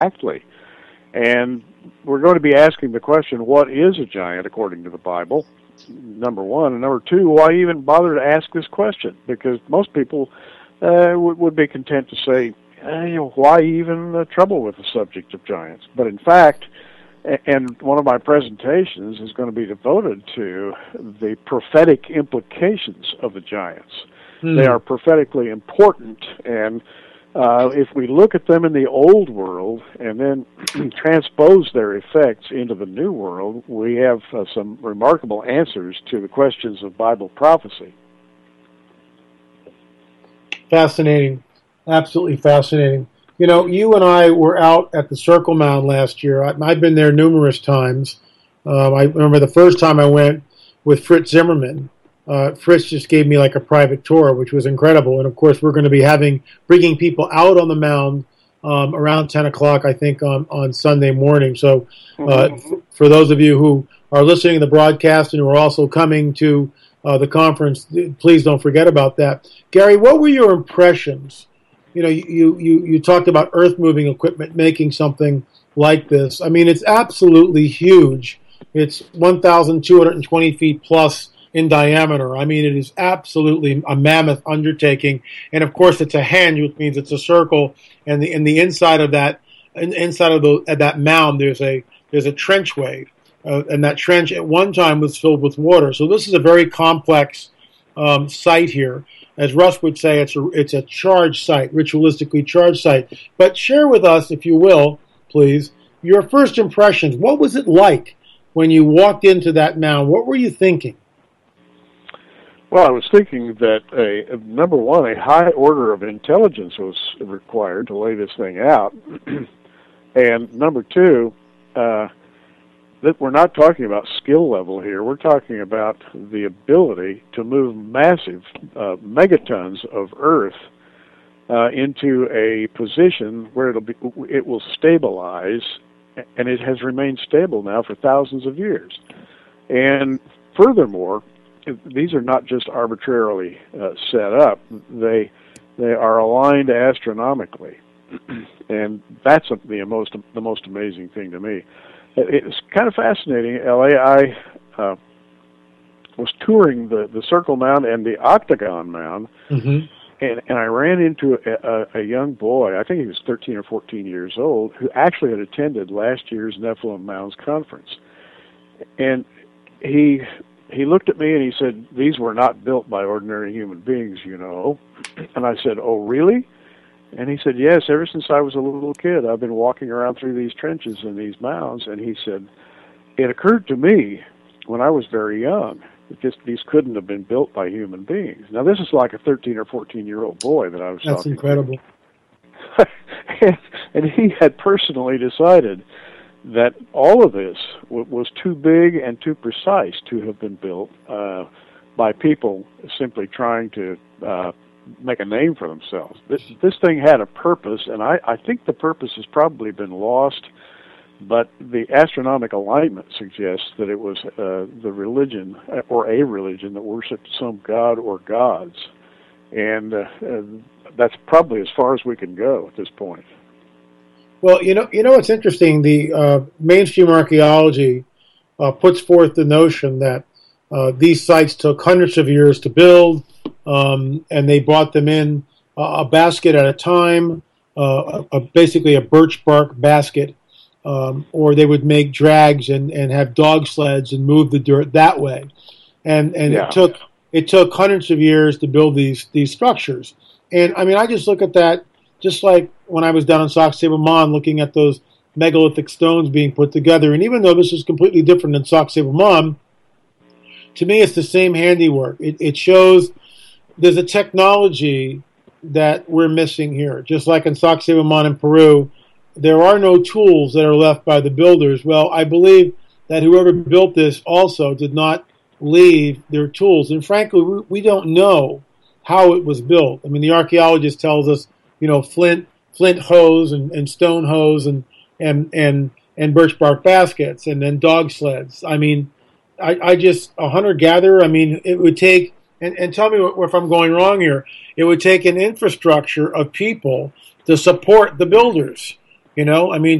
Exactly. And we're going to be asking the question, what is a giant according to the Bible? Number one. And number two, why even bother to ask this question? Because most people would be content to say, why even trouble with the subject of giants? But in fact, and one of my presentations is going to be devoted to the prophetic implications of the giants. They are prophetically important, and if we look at them in the old world and then transpose their effects into the new world, we have some remarkable answers to the questions of Bible prophecy. Fascinating. Absolutely fascinating. You know, you and I were out at the Circle Mound last year. I've been there numerous times. I remember the first time I went with Fritz Zimmerman. Fritz just gave me like a private tour, which was incredible. And of course, we're going to be bringing people out on the mound around 10 o'clock, I think, on Sunday morning. So for those of you who are listening to the broadcast and who are also coming to the conference, please don't forget about that. Gary, what were your impressions? You know, you talked about earth-moving equipment making something like this. I mean, it's absolutely huge. It's 1,220 feet plus in diameter. I mean, it is absolutely a mammoth undertaking. And of course, it's a henge, which means it's a circle. And the inside of that mound, there's a trenchway, and that trench at one time was filled with water. So this is a very complex site here. As Russ would say, it's a charged site, ritualistically charged site. But share with us, if you will, please, your first impressions. What was it like when you walked into that mound? What were you thinking? Well, I was thinking that, number one, a high order of intelligence was required to lay this thing out. And number two, that we're not talking about skill level here. We're talking about the ability to move massive megatons of earth into a position where it will stabilize, and it has remained stable now for thousands of years. And furthermore, these are not just arbitrarily set up; they are aligned astronomically, and that's the most amazing thing to me. It's kind of fascinating, L.A. I was touring the Circle Mound and the Octagon Mound, and I ran into a young boy, I think he was 13 or 14 years old, who actually had attended last year's Nephilim Mounds Conference. And he looked at me and he said, "These were not built by ordinary human beings, you know." And I said, "Oh, really?" And he said, "Yes, ever since I was a little kid, I've been walking around through these trenches and these mounds." And he said, "It occurred to me when I was very young that these couldn't have been built by human beings." Now, this is like a 13 or 14-year-old boy that I was talking to. That's incredible. And he had personally decided that all of this was too big and too precise to have been built by people simply trying to make a name for themselves. This thing had a purpose, and I think the purpose has probably been lost, but the astronomical alignment suggests that it was the religion, or a religion, that worshipped some god or gods. And that's probably as far as we can go at this point. Well, you know what's interesting? The mainstream archaeology puts forth the notion that these sites took hundreds of years to build, and they brought them in a basket at a time, basically a birch bark basket, or they would make drags and have dog sleds and move the dirt that way. And yeah. It took hundreds of years to build these structures. And I mean, I just look at that just like when I was down in Sauk Sable Mon looking at those megalithic stones being put together. And even though this is completely different than Sauk Sable Mon, to me it's the same handiwork. It shows there's a technology that we're missing here. Just like in Sauk Sable Mon in Peru, there are no tools that are left by the builders. Well, I believe that whoever built this also did not leave their tools. And frankly, we don't know how it was built. I mean, the archaeologist tells us, flint hoes and stone hoes and birch bark baskets and then dog sleds. I mean, I just, a hunter-gatherer, I mean, it would take, and tell me if I'm going wrong here, it would take an infrastructure of people to support the builders. You know, I mean,